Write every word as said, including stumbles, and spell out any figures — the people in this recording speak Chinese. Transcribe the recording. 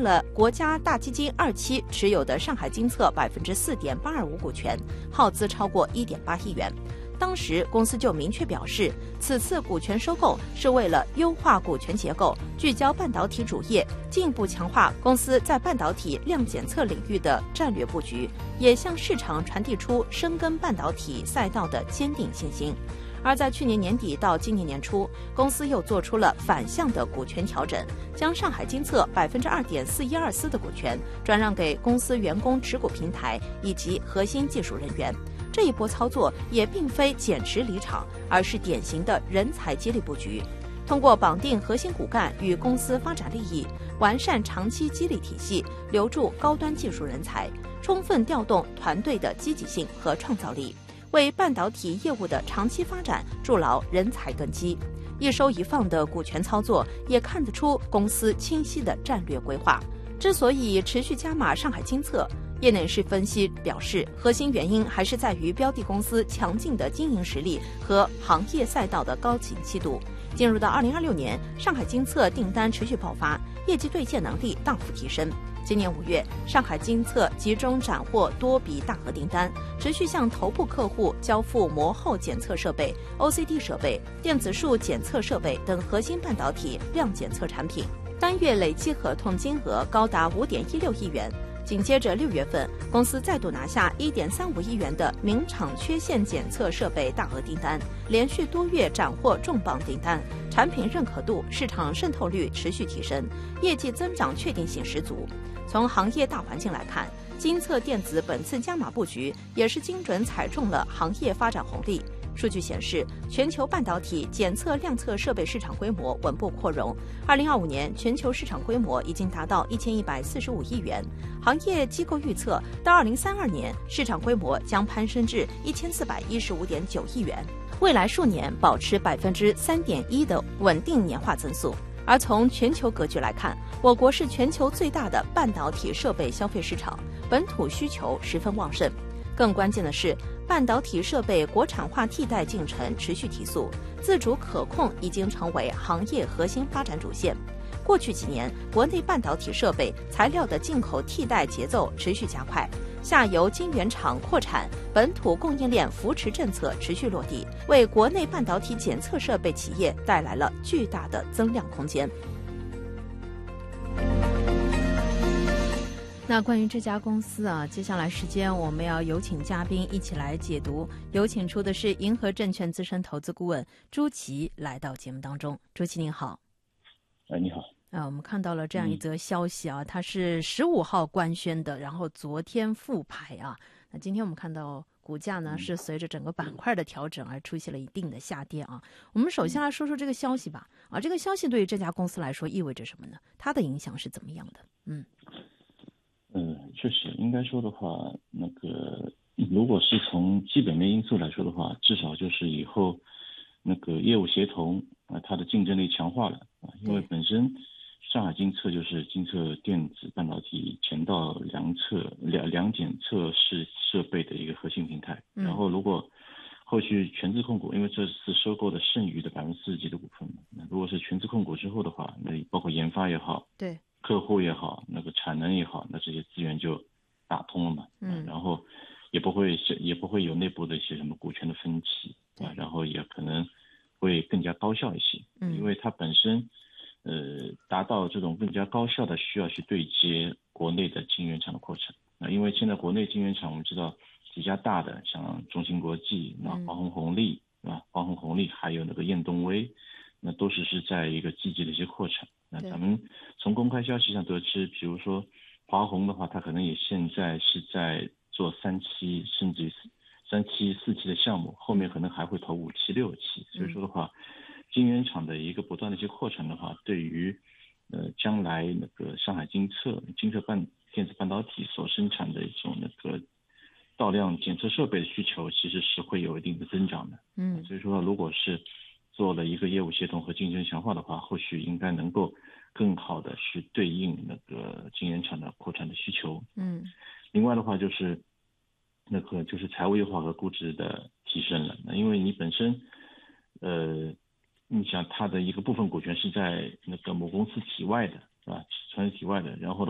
占了国家大基金二期持有的上海金策百分之四点八二五股权，耗资超过一点八亿元。当时公司就明确表示，此次股权收购是为了优化股权结构，聚焦半导体主业，进一步强化公司在半导体量检测领域的战略布局，也向市场传递出深耕半导体赛道的坚定信心。而在去年年底到今年年初，公司又做出了反向的股权调整，将上海金策百分之二点四一二四的股权转让给公司员工持股平台以及核心技术人员。这一波操作也并非减持离场，而是典型的人才激励布局。通过绑定核心骨干与公司发展利益，完善长期激励体系，留住高端技术人才，充分调动团队的积极性和创造力，为半导体业务的长期发展筑牢人才根基。一收一放的股权操作也看得出公司清晰的战略规划。之所以持续加码上海金策，业内人士分析表示，核心原因还是在于标的公司强劲的经营实力和行业赛道的高景气度。进入到二零二六年，上海金策订单持续爆发，业绩兑现能力大幅提升。今年五月，上海金策集中斩获多笔大额订单，持续向头部客户交付膜后检测设备、O C D 设备、电子束检测设备等核心半导体量检测产品，单月累计合同金额高达五点一六亿元。紧接着六月份，公司再度拿下一点三五亿元的明厂缺陷检测设备大额订单，连续多月斩获重磅订单，产品认可度、市场渗透率持续提升，业绩增长确定性十足。从行业大环境来看，金策电子本次加码布局也是精准踩中了行业发展红利。数据显示，全球半导体检测量测设备市场规模稳步扩容。二零二五年，全球市场规模已经达到一千一百四十五亿元。行业机构预测，到二零三二年，市场规模将攀升至一千四百一十五点九亿元。未来数年保持百分之三点一的稳定年化增速。而从全球格局来看，我国是全球最大的半导体设备消费市场，本土需求十分旺盛。更关键的是，半导体设备国产化替代进程持续提速，自主可控已经成为行业核心发展主线。过去几年，国内半导体设备材料的进口替代节奏持续加快，下游晶圆厂扩产、本土供应链扶持政策持续落地，为国内半导体检测设备企业带来了巨大的增量空间。那关于这家公司啊，接下来时间我们要有请嘉宾一起来解读。有请出的是银河证券资深投资顾问朱琦来到节目当中。朱琦您好。 哎，你好。 啊，我们看到了这样一则消息啊，嗯、它是十五号官宣的，然后昨天复牌啊。那今天我们看到股价呢是随着整个板块的调整而出现了一定的下跌啊。我们首先来说说这个消息吧。啊，这个消息对于这家公司来说意味着什么呢？它的影响是怎么样的？嗯。 嗯，确实应该说的话，那个如果是从基本面因素来说的话，至少就是以后那个业务协同啊、呃，它的竞争力强化了啊，因为本身上海金策就是金策电子半导体前道量测量量检测试设备的一个核心平台。嗯、然后如果后续全资控股，因为这次收购的剩余的百分之四十几的股份，那如果是全资控股之后的话，那包括研发也好， 对。 客户也好，那个产能也好，那这些资源就打通了嘛。嗯，然后也不会也不会有内部的一些什么股权的分歧啊，然后也可能会更加高效一些。嗯，因为它本身呃达到这种更加高效的，需要去对接国内的晶圆厂的扩产啊，因为现在国内晶圆厂我们知道几家大的，像中芯国际、那华虹红利啊、华虹红利，还有那个燕东威，那都是是在一个积极的一些扩产。那咱们从公开消息上得知，比如说华虹的话，它可能也现在是在做三期甚至三期、四期的项目，后面可能还会投五期、六期。所以说的话，晶圆厂的一个不断的一些扩产的话，对于呃将来那个上海金策、金策半电子半导体所生产的一种那个到量检测设备的需求，其实是会有一定的增长的。嗯，所以说如果是做了一个业务协同和竞争强化的话，后续应该能够更好的去对应那个晶圆厂的扩产的需求。嗯，另外的话就是那个就是财务优化和估值的提升了。那因为你本身呃，你想它的一个部分股权是在那个母公司体外的，是吧？传统体外的，然后